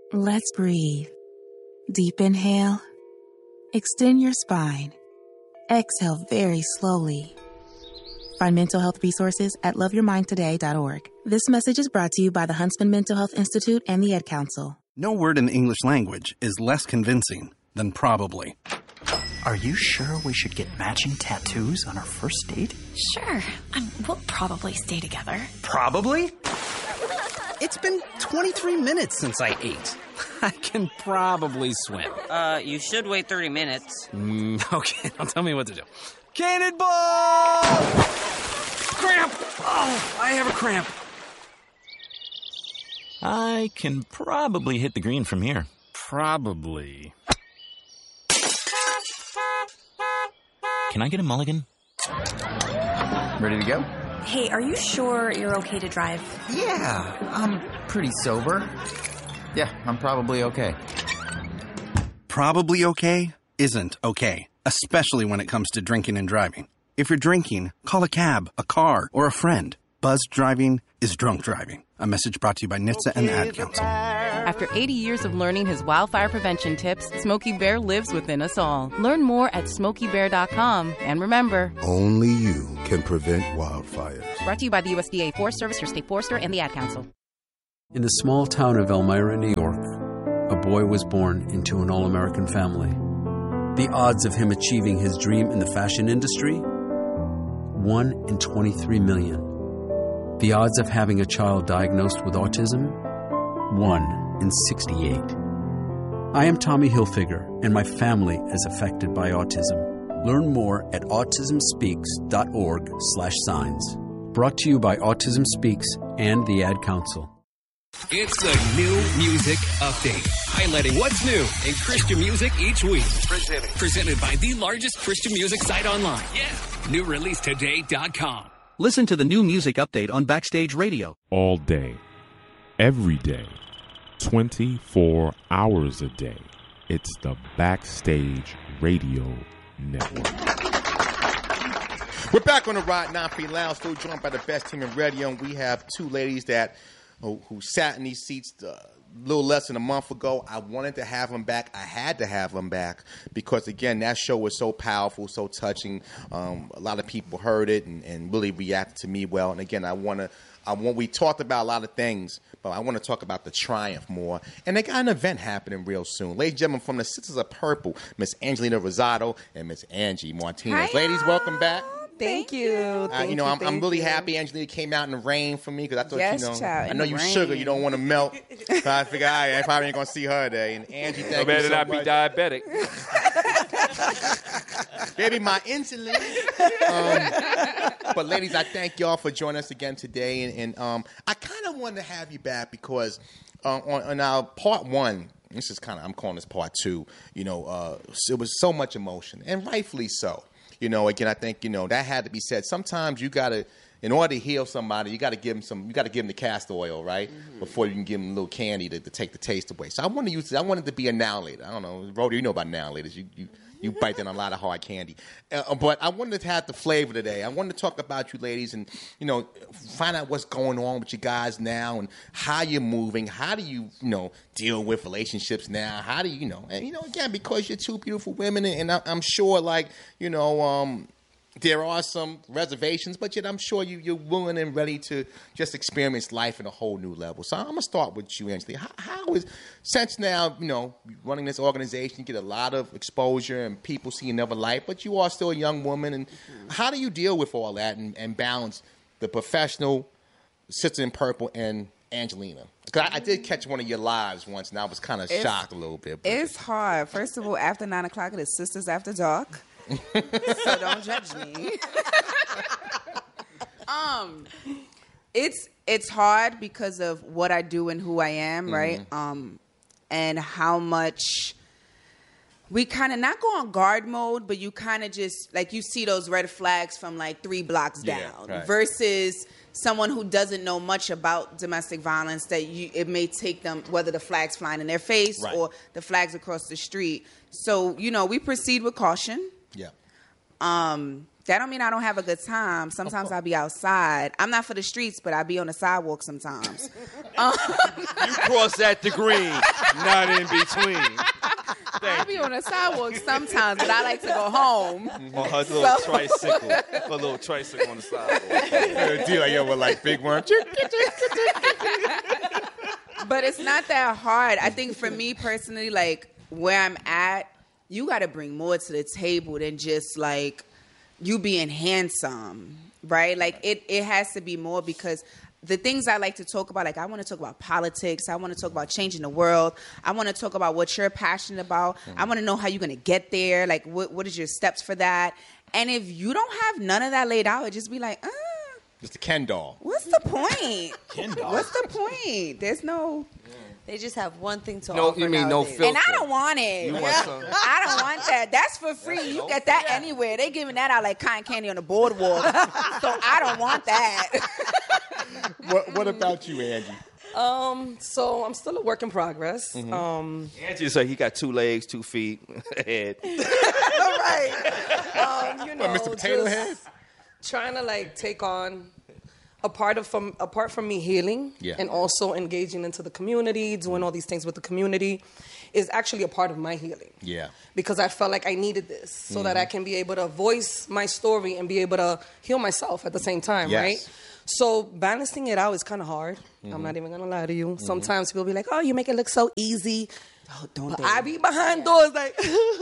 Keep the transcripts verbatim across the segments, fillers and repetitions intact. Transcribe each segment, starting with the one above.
Let's breathe. Deep inhale. Extend your spine. Exhale very slowly. Find mental health resources at love your mind today dot org. This message is brought to you by the Huntsman Mental Health Institute and the Ad Council. No word in the English language is less convincing than probably. Are you sure we should get matching tattoos on our first date? Sure. Um, we'll probably stay together. Probably? It's been twenty-three minutes since I ate. I can probably swim. Uh, you should wait thirty minutes. Mm, okay, now tell me what to do. Cannonball! Cramp! Oh, I have a cramp. I can probably hit the green from here. Probably. Can I get a mulligan? Ready to go? Hey, are you sure you're okay to drive? Yeah, I'm pretty sober. Yeah, I'm probably okay. Probably okay isn't okay, especially when it comes to drinking and driving. If you're drinking, call a cab, a car, or a friend. Buzzed driving is drunk driving. A message brought to you by N H T S A and the Ad Council. After eighty years of learning his wildfire prevention tips, Smokey Bear lives within us all. Learn more at smokey bear dot com. And remember, only you can prevent wildfires. Brought to you by the U S D A Forest Service, your state forester, and the Ad Council. In the small town of Elmira, New York, a boy was born into an all-American family. The odds of him achieving his dream in the fashion industry? one in twenty-three million. The odds of having a child diagnosed with autism? one in sixty-eight. I am Tommy Hilfiger, and my family is affected by autism. Learn more at autism speaks dot org slash signs. Brought to you by Autism Speaks and the Ad Council. It's a new music update, highlighting what's new in Christian music each week. Presented, Presented by the largest Christian music site online. Yeah, new release today dot com. Listen to the new music update on Backstage Radio. All day, every day, twenty-four hours a day. It's the Backstage Radio Network. We're back on the Rod nine Lounge, still joined by the best team in radio, and we have two ladies that who, who sat in these seats uh, a little less than a month ago. I wanted to have them back. I had to have them back because, again, that show was so powerful, so touching. Um, a lot of people heard it and, and really reacted to me well. And, again, I want to I want, we talked about a lot of things, but I want to talk about the Triumph more. And they got an event happening real soon. Ladies and gentlemen, from the Sisters of Purple, Miss Angelina Rosado and Miss Angie Martinez. Hi, ladies, welcome back. Thank you. Uh, Thank you know, you, I'm, I'm thank really you. happy Angelina came out in the rain for me because I thought, yes, you know, child, I know you sugar, you don't want to melt. So I figured, all right, I probably ain't going to see her today. And Angie, thank no you so not much. be diabetic. Baby, my insulin. Um, but ladies, I thank y'all for joining us again today. And, and um, I kind of wanted to have you back because uh, on, on our part one, this is kind of, I'm calling this part two, you know, uh, it was so much emotion, and rightfully so. You know, again, I think, you know, that had to be said. Sometimes you got to, in order to heal somebody, you got to give them some, you got to give them the castor oil, right? Mm-hmm. Before you can give them a little candy to, to take the taste away. So I want to use, I wanted to be a now later. I don't know, Rhoda, you know about now laters. You, you, you bite down a lot of hard candy. Uh, but I wanted to have the flavor today. I wanted to talk about you ladies and, you know, find out what's going on with you guys now and how you're moving. How do you, you know, deal with relationships now? How do you, you know, and, you know, again, because you're two beautiful women and I, I'm sure, like, you know, um, there are some reservations, but yet I'm sure you, you're willing and ready to just experience life at a whole new level. So I'm going to start with you, Angelina. How, how is, since now, you know, running this organization, you get a lot of exposure and people see another light, but you are still a young woman. And how do you deal with all that and, and balance the professional Sister in Purple and Angelina? Because I, I did catch one of your lives once, and I was kind of shocked a little bit. But. It's hard. First of all, after nine o'clock, it is Sisters After Dark. So don't judge me. um, it's it's hard because of what I do and who I am, mm-hmm. right? Um, and how much we kind of not go on guard mode, but you kind of just like you see those red flags from like three blocks down yeah, right. versus someone who doesn't know much about domestic violence that you it may take them whether the flags flying in their face right. or the flags across the street. So you know we proceed with caution. Yeah. Um, That don't mean I don't have a good time. Sometimes I'll be outside. I'm not for the streets, but I'll be on the sidewalk sometimes. um, You cross that the green, not in between. I'll be on the sidewalk sometimes, but I like to go home. On her little So- tricycle. Her little tricycle on the sidewalk. Do like, yo, with like big worm. But it's not that hard. I think for me personally, like where I'm at, you got to bring more to the table than just like you being handsome, right? Like it, it has to be more because the things I like to talk about, like I want to talk about politics. I want to talk about changing the world. I want to talk about what you're passionate about. Mm-hmm. I want to know how you're going to get there. Like what, what is your steps for that? And if you don't have none of that laid out, it just be like, uh, Just a Ken doll. what's the point? Ken doll. What's the point? There's no... They just have one thing to No, offer you mean no nowadays. filter. And I don't want it. You want Yeah. some? I don't want that. That's for free. You get that anywhere. They giving that out like cotton candy on the boardwalk. So I don't want that. What, what about you, Angie? Um, so I'm still a work in progress. Mhm. Um, Angie said he got two legs, two feet, a head. right. Um, you know, What, Mister Potato just Head? trying to like take on a part of from apart from me healing Yeah. and also engaging into the community, doing all these things with the community, is actually a part of my healing. Yeah. Because I felt like I needed this so that Mhm. I can be able to voice my story and be able to heal myself at the same time, Yes. right? So balancing it out is kind of hard. Mhm. I'm not even gonna lie to you. Mhm. Sometimes people be like, "Oh, you make it look so easy." Oh, don't but they? I be behind doors like,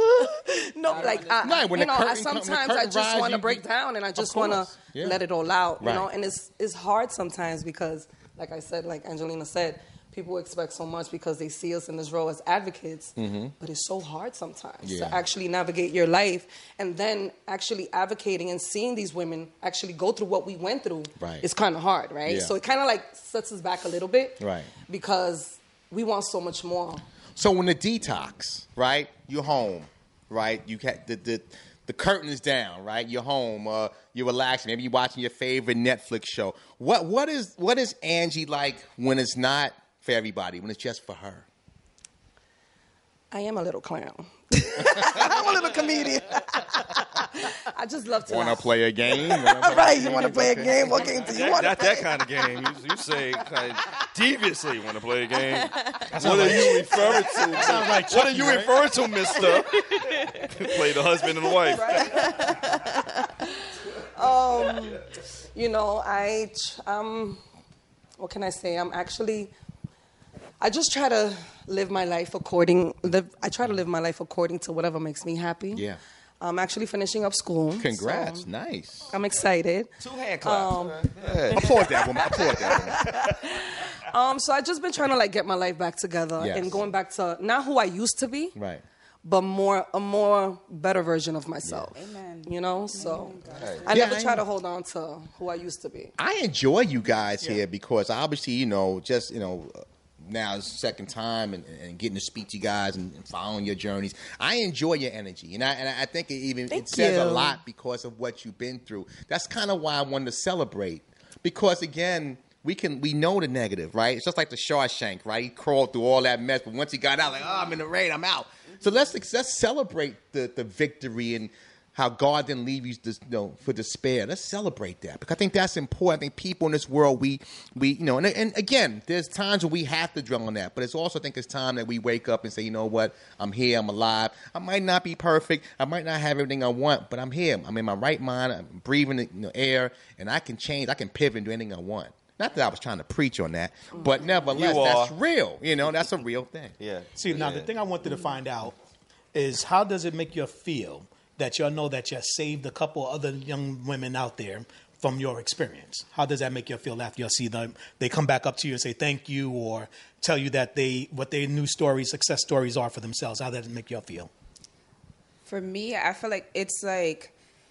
no, like I, Right, when you the know, I curtain come- when the sometimes I curtain just rise, want to you- break down and I Of just want to course. Yeah. let it all out, you Right. know. And it's it's hard sometimes because, like I said, like Angelina said, people expect so much because they see us in this role as advocates. Mhm. But it's so hard sometimes Yeah. to actually navigate your life and then actually advocating and seeing these women actually go through what we went through. Right. It's kind of hard, right? Yeah. So it kind of like sets us back a little bit Right. because we want so much more. So when the detox, right? You're home, right? You got the the the curtain is down, right? You're home. Uh, you're relaxing. Maybe you're watching your favorite Netflix show. What what is what is Angie like when it's not for everybody? When it's just for her? I am a little clown. I'm a little comedian. I just love to Want to laugh. play a game? Right, you want to play a game? What game do you Not, want to not play? that kind of game. You, you say kind of deviously want to play a game. What sounds are like- you referring to? That sounds like what are Chucky, you right? referring to, mister? Play the husband and the wife. Um, you know, I, um, what can I say? I'm actually, I just try to live my life according, live, I try to live my life according to whatever makes me happy. Yeah. I'm actually finishing up school. Congrats. so Nice. I'm excited. Two hand claps. Um, Applaud that woman. Applaud that woman. um, so I just been trying to like get my life back together Yes. and going back to not who I used to be, Right. but more a more better version of myself. Amen. You know, so Right. I Yeah, never I try know. to hold on to who I used to be. I enjoy you guys here because obviously, you know, just, you know, uh, now it's the second time and, and getting to speak to you guys and, and following your journeys. I enjoy your energy. And I, and I think it even Thank it says a you. lot because of what you've been through. That's kind of why I wanted to celebrate because, again, we can we know the negative, right? It's just like the Shawshank, right? He crawled through all that mess, but once he got out, like, oh, I'm in the rain, I'm out. So let's let's celebrate the, the victory and how God didn't leave you, you know, for despair. Let's celebrate that because I think that's important. I think people in this world, we, we, you know, and, and again, there's times when we have to dwell on that, but it's also I think it's time that we wake up and say, you know what, I'm here, I'm alive. I might not be perfect, I might not have everything I want, but I'm here. I'm in my right mind. I'm breathing the you know, air, and I can change. I can pivot and do anything I want. Not that I was trying to preach on that, but nevertheless, You are. that's real. You know, that's a real thing. Yeah. See, now the thing I wanted to find out is how does it make you feel that y'all know that you saved a couple other young women out there from your experience? How does that make you feel after you see them? They come back up to you and say thank you or tell you that they what their new stories, success stories are for themselves. How does it make you feel? For me, I feel like it's like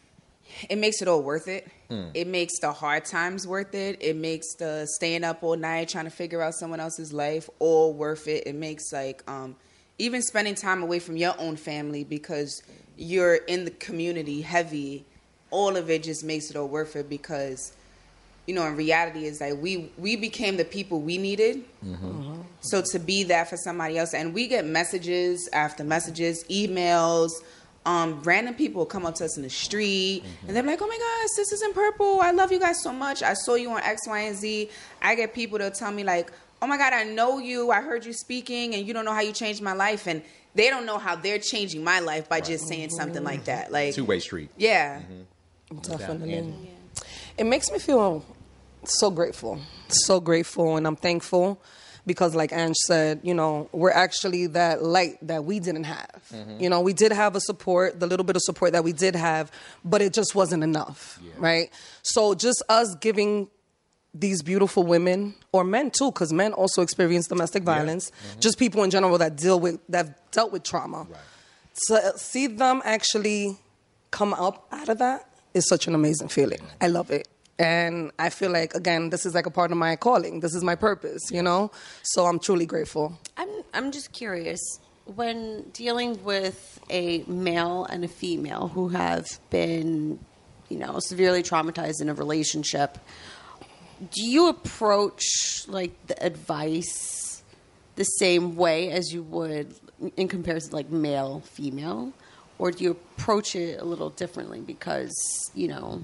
it makes it all worth it. Hmm. It makes the hard times worth it. It makes the staying up all night trying to figure out someone else's life all worth it. It makes like um, even spending time away from your own family because you're in the community heavy. All of it just makes it all worth it because, you know, in reality, is like we we became the people we needed. Mm-hmm. So to be that for somebody else, and we get messages after messages, emails, Um, random people will come up to us in the street, mm-hmm. and they're like, "Oh my gosh, Sisters in Purple! I love you guys so much. I saw you on X, Y, and Z." I get people that'll tell me like, "Oh my God, I know you. I heard you speaking, and you don't know how you changed my life." And they don't know how they're changing my life by right. just saying something like that. Like two-way street. Yeah, mm-hmm. definitely. Yeah. It makes me feel so grateful, so grateful, and I'm thankful. Because like Ange said, you know, we're actually that light that we didn't have. Mm-hmm. You know, we did have a support, the little bit of support that we did have, but it just wasn't enough, yeah. right? So just us giving these beautiful women, or men too, because men also experience domestic violence, yeah. mm-hmm. just people in general that deal with, that dealt with trauma. Right. To see them actually come up out of that is such an amazing feeling. Mm-hmm. I love it. And I feel like, again, this is like a part of my calling. This is my purpose, you know? So I'm truly grateful. I'm I'm just curious, when dealing with a male and a female who have been, you know, severely traumatized in a relationship, do you approach, like, the advice the same way as you would in comparison to, like, male, female? Or do you approach it a little differently because, you know...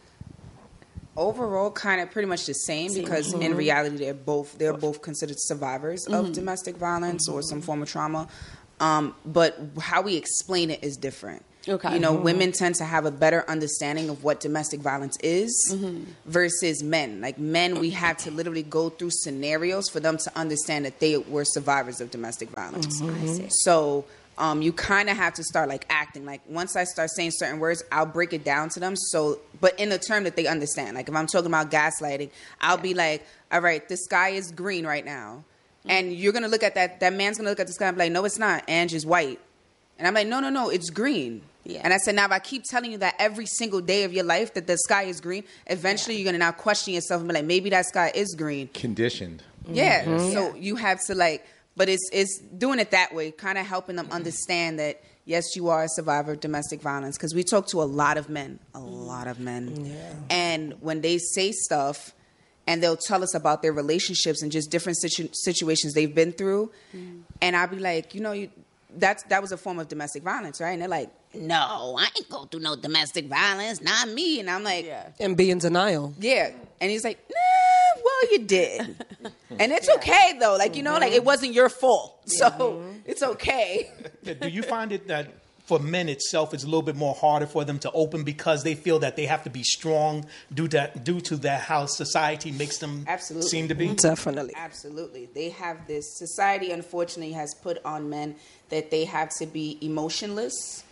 Overall, kind of pretty much the same, same. because mm-hmm. in reality, they're both they're both considered survivors mm-hmm. of domestic violence mm-hmm. or some form of trauma. Um, but how we explain it is different. Okay. You know, mm-hmm. women tend to have a better understanding of what domestic violence is mm-hmm. versus men. Like men, we have to literally go through scenarios for them to understand that they were survivors of domestic violence. Mm-hmm. So. Um, you kind of have to start like acting. Like once I start saying certain words, I'll break it down to them. So, but in a term that they understand. Like if I'm talking about gaslighting, I'll yeah. be like, all right, the sky is green right now. Mm-hmm. And you're going to look at that, that man's going to look at the sky and be like, no, it's not. Ange is white. And I'm like, no, no, no, it's green. Yeah. And I said, now if I keep telling you that every single day of your life that the sky is green, eventually yeah. you're going to now question yourself and be like, maybe that sky is green. Conditioned. Yeah. Mm-hmm. So you have to like, But it's it's doing it that way, kind of helping them understand that, yes, you are a survivor of domestic violence. Because we talk to a lot of men, a lot of men. Yeah. And when they say stuff and they'll tell us about their relationships and just different situ- situations they've been through, mm. and I'll be like, you know, you, that's, that was a form of domestic violence, right? And they're like, no, I ain't go through no domestic violence, not me. And I'm like... Yeah. And be in denial. Yeah. And he's like, nah, well, you did. And it's yeah. okay, though. Like, you know, mm-hmm. like, it wasn't your fault. So mm-hmm. it's okay. Do you find it that for men itself, it's a little bit more harder for them to open because they feel that they have to be strong due to, due to that how society makes them Absolutely. seem to be? Definitely. Absolutely. They have this... Society, unfortunately, has put on men that they have to be emotionless.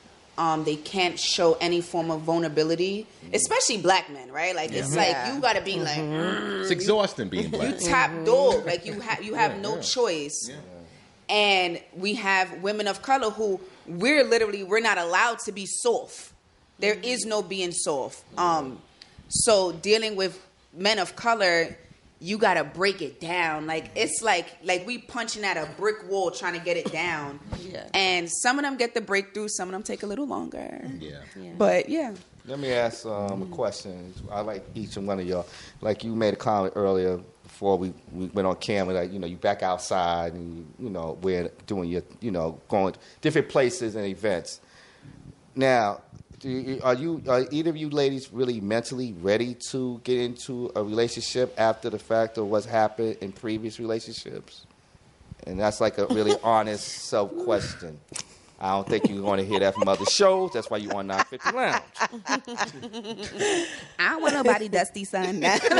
Um, they can't show any form of vulnerability, especially black men, right? Like, yeah. it's like, you got to be like... Mm, it's exhausting being black. You top dog. Like, you, ha- you have yeah, no yeah. choice. Yeah. And we have women of color who, we're literally, we're not allowed to be soft. There is no being soft. Um, so dealing with men of color... You gotta break it down. Like it's like like we punching at a brick wall trying to get it down. Yeah. And some of them get the breakthrough. Some of them take a little longer. Yeah. yeah. But yeah. Let me ask um, a question. I like each and one of y'all. Like you made a comment earlier before we, we went on camera. Like you know you back outside and you, you know we're doing your you know going different places and events. Now. Are you, are either of you ladies really mentally ready to get into a relationship after the fact of what's happened in previous relationships? And that's like a really honest self-question. I don't think you're going to hear that from other shows. That's why you on nine fifty Lounge. I don't want nobody dusty, son.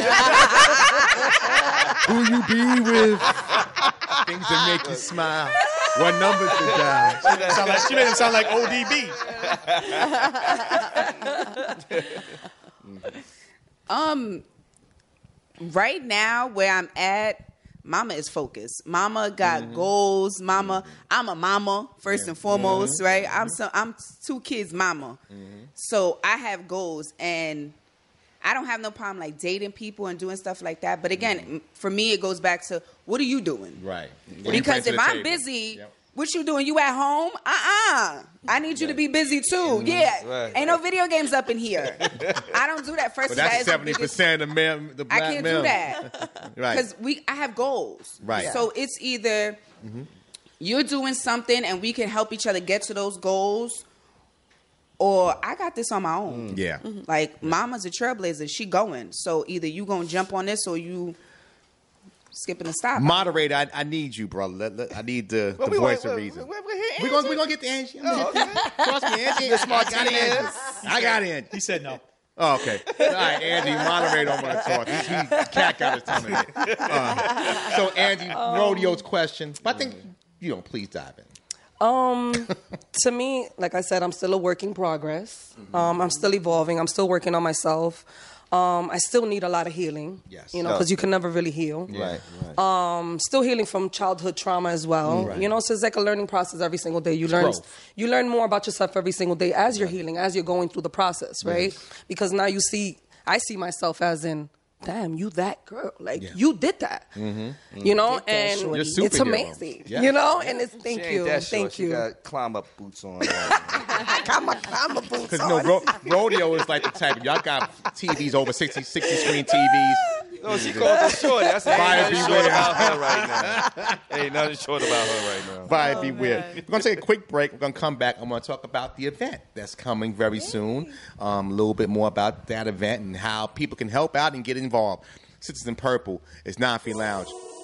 Who you be with? Things that make you smile. What number to dial? She, sound like, she made him sound like O D B. um, right now, where I'm at, Mama is focused. Mama got mm-hmm. goals. Mama, mm-hmm. I'm a mama first yeah. and foremost, mm-hmm. right? I'm so I'm two kids, mama. Mm-hmm. So I have goals, and I don't have no problem like dating people and doing stuff like that. But again, mm-hmm. for me, it goes back to what are you doing? Right. Because if I'm table. busy. Yep. What you doing? You at home? Uh-uh. I need you to be busy too. Mm-hmm. Yeah. Right. Ain't no video games up in here. I don't do that. First, but that's seventy percent of male, the black I can't male. do that. Right. Because we, I have goals. Right. So it's either mm-hmm. you're doing something and we can help each other get to those goals, or I got this on my own. Yeah. Like, mama's a trailblazer. She going. So either you going to jump on this or you skipping the stop. Moderator, I, I need you, brother. Let, let, I need the, Well, the we voice want- of reason. we- We're going we gonna get to Angie. Oh, okay. Trust me, Angie. The smart I got team Angie. is. I got Angie. He said no. Oh, okay. All right, Angie, moderator don't want to talk. He, he, Cat got his tongue in it. Uh, so, Angie, Um, Rodeo's question. But I think, you know, please dive in. Um, to me, like I said, I'm still a work in progress. Um, I'm still evolving. I'm still working on myself. Um, I still need a lot of healing. Yes. You know, because you can never really heal. Right, right. Um, still healing from childhood trauma as well. Right. You know, so it's like a learning process every single day. You learn, growth. you learn more about yourself every single day as you're healing, as you're going through the process, right? Yes. Because now you see, I see myself as in, damn, you that girl. Like, Yeah. you did that. Mm-hmm. You know, Did that, and shorty. You're it's superhero. amazing. Yeah. You know, and it's thank She ain't you, that short. thank She you. got climb up boots on. I'm a, I'm a boots Because, you know, on. ro- Rodeo is like the type. Y'all got T Vs over sixty, sixty screen T Vs. No, she called her short. That's ain't Buyer nothing short beware. about her right now. Ain't nothing short about her right now. Buyer beware. We're going to take a quick break. We're going to come back. I'm going to talk about the event that's coming very soon. Um, a little bit more about that event and how people can help out and get involved. Sisters in Purple is Nine Feet Lounge.